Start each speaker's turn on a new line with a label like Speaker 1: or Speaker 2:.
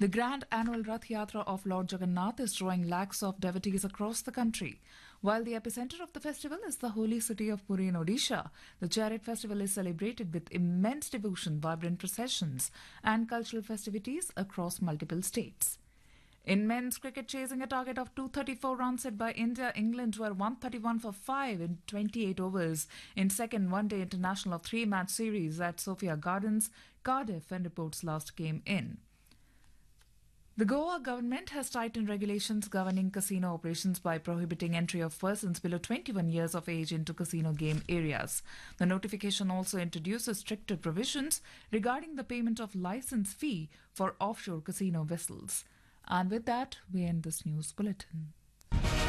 Speaker 1: The grand annual Rath Yatra of Lord Jagannath is drawing lakhs of devotees across the country. While the epicenter of the festival is the holy city of Puri in Odisha, the Chariot Festival is celebrated with immense devotion, vibrant processions, and cultural festivities across multiple states. In men's cricket, chasing a target of 234 runs set by India, England were 131 for 5 in 28 overs in second one-day international of three-match series at Sophia Gardens, Cardiff, when reports last came in. The Goa government has tightened regulations governing casino operations by prohibiting entry of persons below 21 years of age into casino game areas. The notification also introduces stricter provisions regarding the payment of license fee for offshore casino vessels. And with that, we end this news bulletin.